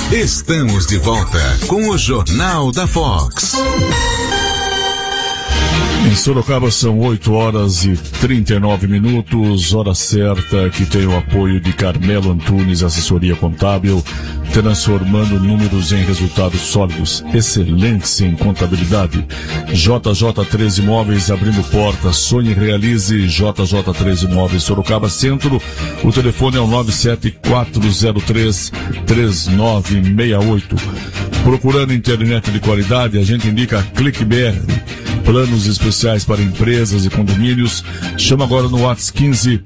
Estamos de volta com o Jornal da Fox. Em Sorocaba são 8h39, hora certa, que tem o apoio de Carmelo Antunes, assessoria contábil, transformando números em resultados sólidos, excelentes em contabilidade. JJ3 Imóveis, abrindo portas, sonhe e realize. JJ3 Imóveis, Sorocaba Centro, o telefone é o 974033968. Procurando internet de qualidade, a gente indica ClickBR. Planos especiais para empresas e condomínios. Chama agora no WhatsApp 15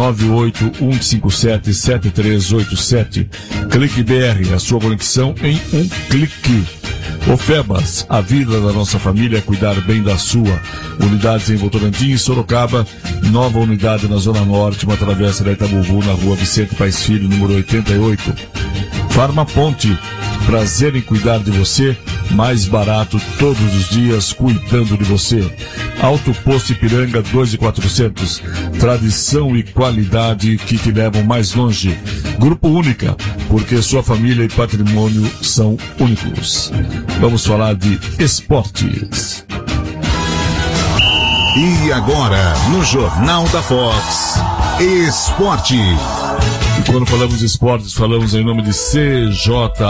98157 7387. Clique BR, a sua conexão em um clique. Ofebas, a vida da nossa família é cuidar bem da sua. Unidades em Votorantim e Sorocaba, nova unidade na Zona Norte, uma travessa da Itabuvu, na rua Vicente Paes Filho, número 88. Farmaponte, prazer em cuidar de você, mais barato todos os dias, cuidando de você. Alto Posto Ipiranga 2.400, tradição e qualidade que te levam mais longe. Grupo Única, porque sua família e patrimônio são únicos. Vamos falar de esportes. E agora, no Jornal da Fox, Esporte. E quando falamos de esportes, falamos em nome de CJ